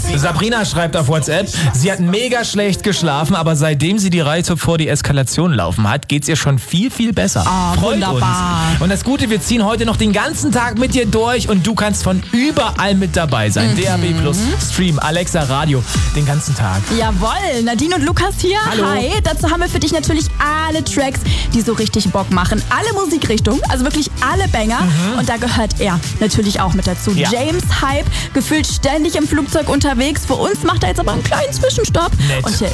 Sabrina schreibt auf WhatsApp, sie hat mega schlecht geschlafen, aber seitdem sie die Reihe vor die Eskalation laufen hat, geht's ihr schon viel, viel besser. Freut wunderbar. uns. Und das Gute, wir ziehen heute noch den ganzen Tag mit dir durch und du kannst von überall mit dabei sein. DAB Plus, Stream, Alexa, Radio, den ganzen Tag. Jawohl, Nadine und Lukas hier. Hallo. Hi, dazu haben wir für dich natürlich alle Tracks, die so richtig Bock machen. Alle Musikrichtungen, also wirklich alle Banger. Und da gehört er natürlich auch mit dazu. Ja. James Hype, gefühlt ständig im Flugzeug unterwegs. Für uns macht er jetzt aber einen kleinen Zwischenstopp. Nett. Und hier